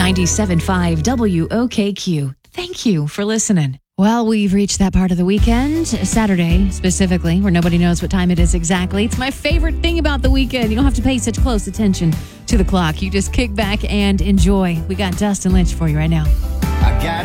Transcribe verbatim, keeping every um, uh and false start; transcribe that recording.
ninety-seven point five W O K Q. Thank you for listening. Well, we've reached that part of the weekend, Saturday specifically, where nobody knows what time it is exactly. It's my favorite thing about the weekend. You don't have to pay such close attention to the clock. You just kick back and enjoy. We got Dustin Lynch for you right now. I got